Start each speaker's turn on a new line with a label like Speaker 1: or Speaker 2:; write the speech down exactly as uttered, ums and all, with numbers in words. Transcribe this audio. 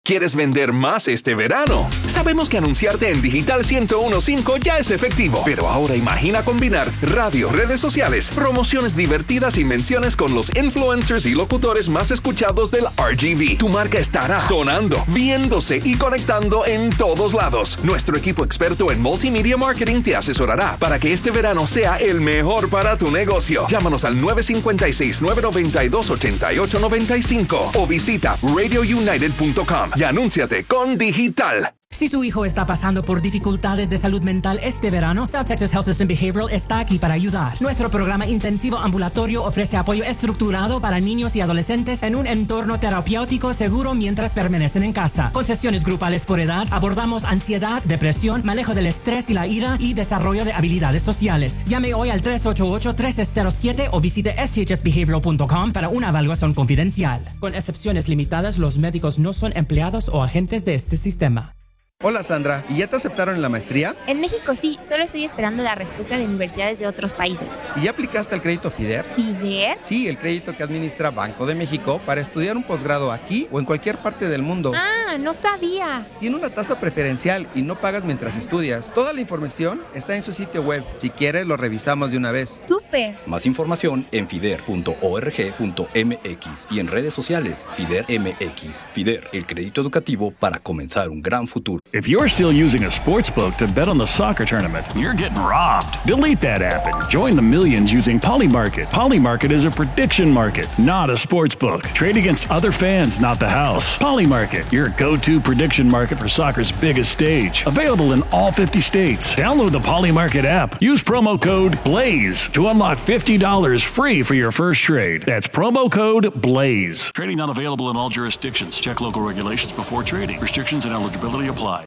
Speaker 1: ¿Quieres vender más este verano? Sabemos que anunciarte en Digital ciento uno punto cinco ya es efectivo, pero ahora imagina combinar radio, redes sociales, promociones divertidas y menciones con los influencers y locutores más escuchados del R G V. Tu marca estará sonando, viéndose y conectando en todos lados. Nuestro equipo experto en multimedia marketing te asesorará para que este verano sea el mejor para tu negocio. Llámanos al nueve cinco seis, nueve nueve dos, ocho ocho nueve cinco o visita radio united punto com. Y anúnciate con Digital.
Speaker 2: Si su hijo está pasando por dificultades de salud mental este verano, South Texas Health System Behavioral está aquí para ayudar. Nuestro programa intensivo ambulatorio ofrece apoyo estructurado para niños y adolescentes en un entorno terapéutico seguro mientras permanecen en casa. Con sesiones grupales por edad, abordamos ansiedad, depresión, manejo del estrés y la ira y desarrollo de habilidades sociales. Llame hoy al tres ocho ocho, uno tres cero siete o visite s h s behavioral punto com para una evaluación confidencial. Con excepciones limitadas, los médicos no son empleados o agentes de este sistema.
Speaker 3: Hola Sandra, ¿y ya te aceptaron en la maestría?
Speaker 4: En México sí, solo estoy esperando la respuesta de universidades de otros países.
Speaker 3: ¿Y ya aplicaste al crédito FIDER?
Speaker 4: ¿FIDER?
Speaker 3: Sí, el crédito que administra Banco de México para estudiar un posgrado aquí o en cualquier parte del mundo.
Speaker 4: Ah, no sabía.
Speaker 3: Tiene una tasa preferencial y no pagas mientras estudias. Toda la información está en su sitio web. Si quieres, lo revisamos de una vez.
Speaker 4: ¡Súper!
Speaker 5: Más información en fider punto org punto m x y en redes sociales FIDER M X. FIDER, el crédito educativo para comenzar un gran futuro.
Speaker 6: If you're still using a sportsbook to bet on the soccer tournament, you're getting robbed. Delete that app and join the millions using Polymarket. Polymarket is a prediction market, not a sportsbook. Trade against other fans, not the house. Polymarket, your go-to prediction market for soccer's biggest stage. Available in all fifty states. Download the Polymarket app. Use promo code BLAZE to unlock fifty dollars free for your first trade. That's promo code BLAZE. Trading not available in all jurisdictions. Check local regulations before trading. Restrictions and eligibility apply.